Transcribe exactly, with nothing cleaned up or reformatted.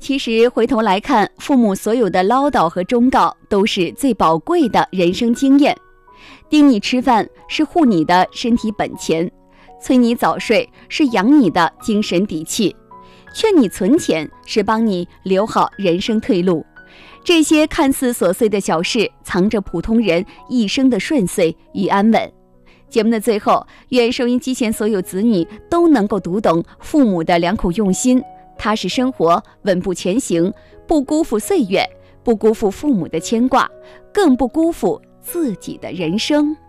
其实回头来看，父母所有的唠叨和忠告都是最宝贵的人生经验。盯你吃饭是护你的身体本钱，催你早睡是养你的精神底气，劝你存钱是帮你留好人生退路。这些看似琐碎的小事，藏着普通人一生的顺遂与安稳。节目的最后，愿收音机前所有子女都能够读懂父母的良苦用心，踏实生活，稳步前行，不辜负岁月，不辜负父母的牵挂，更不辜负自己的人生。